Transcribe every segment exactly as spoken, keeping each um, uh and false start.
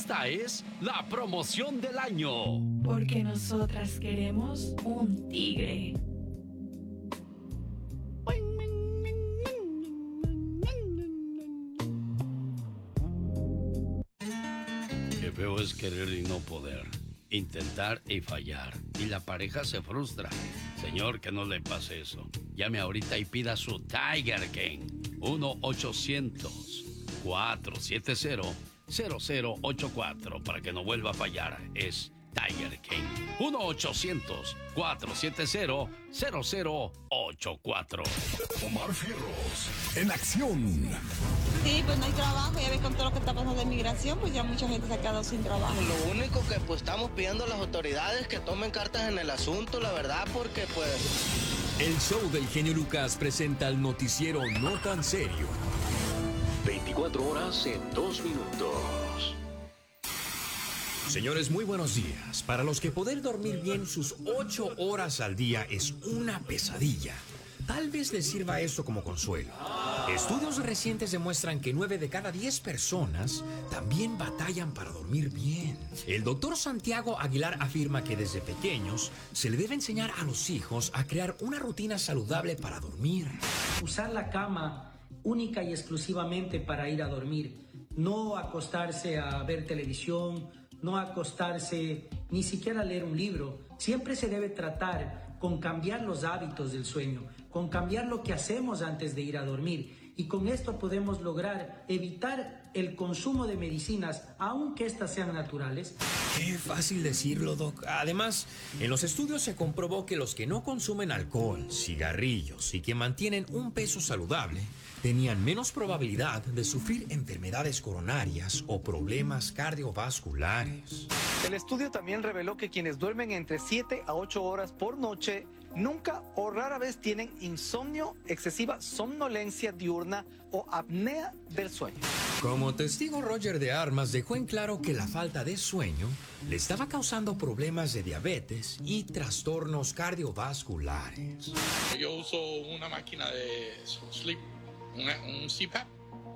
Esta es la promoción del año. Porque nosotras queremos un tigre. Qué feo es querer y no poder. Intentar y fallar. Y la pareja se frustra. Señor, que no le pase eso. Llame ahorita y pida su Tiger King. uno ochocientos, cuatrocientos setenta, cero cero ocho cuatro para que no vuelva a fallar. Es Tiger King. uno ochocientos, cuatrocientos setenta, cero cero ocho cuatro. Omar Fierros, en acción. Sí, pues no hay trabajo, ya ves con todo lo que está pasando de migración, pues ya mucha gente se ha quedado sin trabajo. Lo único que pues estamos pidiendo a las autoridades que tomen cartas en el asunto, la verdad, porque pues... El show del genio Lucas presenta el noticiero No Tan Serio. veinticuatro horas en dos minutos. Señores, muy buenos días. Para los que poder dormir bien sus ocho horas al día es una pesadilla, tal vez les sirva esto como consuelo. Estudios recientes demuestran que nueve de cada diez personas también batallan para dormir bien. El doctor Santiago Aguilar afirma que desde pequeños se le debe enseñar a los hijos a crear una rutina saludable para dormir. Usar la cama única y exclusivamente para ir a dormir. No acostarse a ver televisión, no acostarse ni siquiera a leer un libro. Siempre se debe tratar con cambiar los hábitos del sueño, con cambiar lo que hacemos antes de ir a dormir. Y con esto podemos lograr evitar el consumo de medicinas, aunque éstas sean naturales. Qué fácil decirlo, Doc. Además, en los estudios se comprobó que los que no consumen alcohol, cigarrillos y que mantienen un peso saludable tenían menos probabilidad de sufrir enfermedades coronarias o problemas cardiovasculares. El estudio también reveló que quienes duermen entre siete a ocho horas por noche nunca o rara vez tienen insomnio, excesiva somnolencia diurna o apnea del sueño. Como testigo, Roger de Armas dejó en claro que la falta de sueño le estaba causando problemas de diabetes y trastornos cardiovasculares. Yo uso una máquina de sleep, una, un C PAP,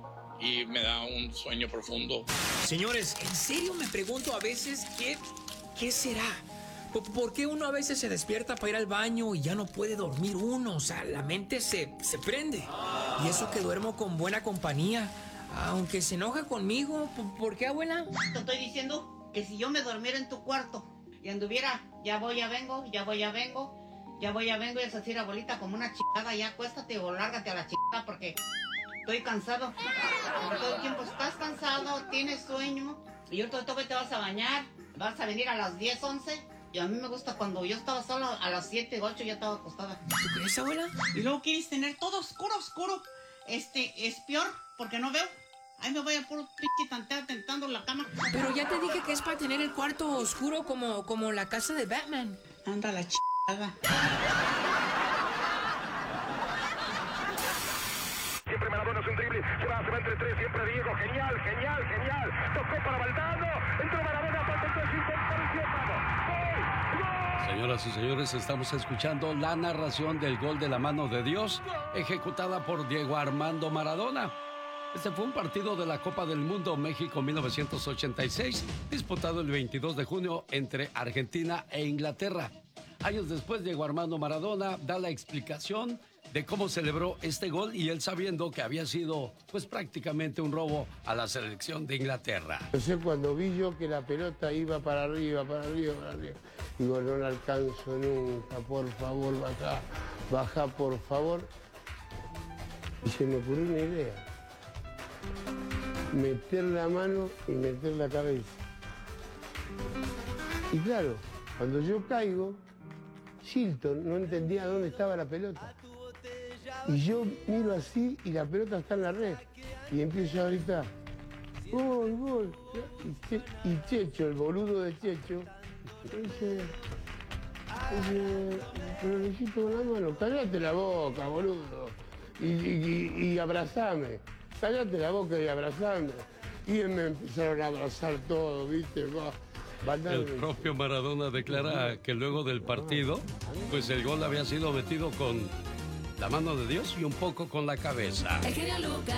y me da un sueño profundo. Señores, en serio me pregunto a veces qué, qué será. ¿Por qué uno a veces se despierta para ir al baño y ya no puede dormir uno? O sea, la mente se, se prende. Y eso que duermo con buena compañía, aunque se enoja conmigo. ¿Por qué, abuela? Te estoy diciendo que si yo me durmiera en tu cuarto y anduviera, ya voy, ya vengo, ya voy, ya vengo, ya voy, ya vengo, y es decir, abuelita, como una chingada, ya acuéstate o lárgate a la chingada porque estoy cansado. Todo el tiempo estás cansado, tienes sueño, y yo todo te vas a bañar, vas a venir a las diez, once. Y a mí me gusta cuando yo estaba sola, a las siete, ocho ya estaba acostada. ¿Tú crees, abuela? Y luego quieres tener todo oscuro, oscuro. Este, es peor, porque no veo. Ahí me voy a puro pinche tantear tentando la cama. Pero ya te dije que es para tener el cuarto oscuro como, como la casa de Batman. Anda la chingada. Siempre Maradona es un drible, se va, se va entre tres, siempre Diego, genial, genial, genial. Tocó para Valdano, entró Maradona, falta el cinco, apareció, vamos. Señoras y señores, estamos escuchando la narración del gol de la mano de Dios, ejecutada por Diego Armando Maradona. Este fue un partido de la Copa del Mundo México mil novecientos ochenta y seis, disputado el veintidós de junio entre Argentina e Inglaterra. Años después, Diego Armando Maradona da la explicación de cómo celebró este gol, y él sabiendo que había sido pues prácticamente un robo a la selección de Inglaterra. No sé, cuando vi yo que la pelota iba para arriba, para arriba, para arriba, digo, no la alcanzo nunca, por favor, baja, baja, por favor. Y se me ocurrió una idea, meter la mano y meter la cabeza. Y claro, cuando yo caigo, Shilton no entendía dónde estaba la pelota. Y yo miro así y la pelota está en la red. Y empiezo a gritar, ¡gol, gol! Y, che, y Checho, el boludo de Checho, dice, dice, pero le hiciste con la mano, cállate la boca, boludo, y, y, y, y abrazame, cállate la boca y abrazame. Y me empezaron a abrazar todo, ¿viste? El propio Maradona declara que luego del partido, pues el gol había sido metido con la mano de Dios y un poco con la cabeza. El genio Lucas.